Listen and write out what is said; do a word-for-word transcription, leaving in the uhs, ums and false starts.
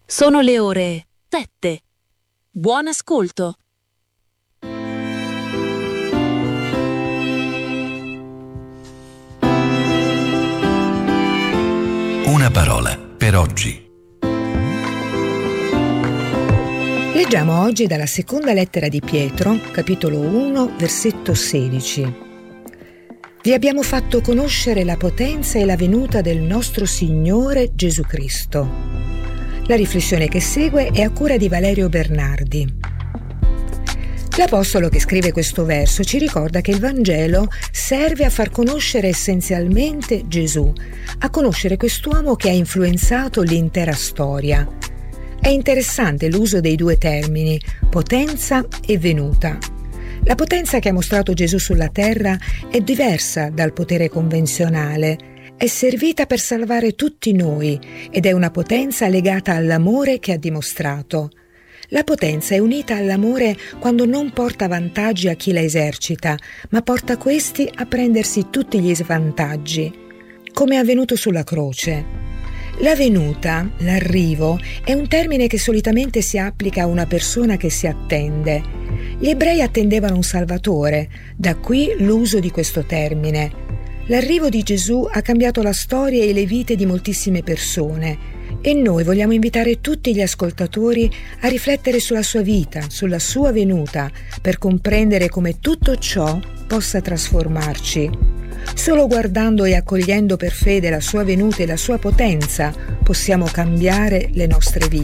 Sono le ore sette. Buon ascolto. Una parola per oggi. Leggiamo oggi dalla seconda lettera di Pietro, capitolo uno, versetto sedici. Vi abbiamo fatto conoscere la potenza e la venuta del nostro Signore Gesù Cristo. La riflessione che segue è a cura di Valerio Bernardi. L'apostolo che scrive questo verso ci ricorda che il Vangelo serve a far conoscere essenzialmente Gesù, a conoscere quest'uomo che ha influenzato l'intera storia. È interessante l'uso dei due termini, potenza e venuta. La potenza che ha mostrato Gesù sulla terra è diversa dal potere convenzionale. È servita per salvare tutti noi ed è una potenza legata all'amore che ha dimostrato. La potenza è unita all'amore quando non porta vantaggi a chi la esercita, ma porta questi a prendersi tutti gli svantaggi, come è avvenuto sulla croce. La venuta, l'arrivo, è un termine che solitamente si applica a una persona che si attende. Gli ebrei attendevano un Salvatore, da qui l'uso di questo termine. L'arrivo di Gesù ha cambiato la storia e le vite di moltissime persone e noi vogliamo invitare tutti gli ascoltatori a riflettere sulla sua vita, sulla sua venuta, per comprendere come tutto ciò possa trasformarci. Solo guardando e accogliendo per fede la sua venuta e la sua potenza possiamo cambiare le nostre vite.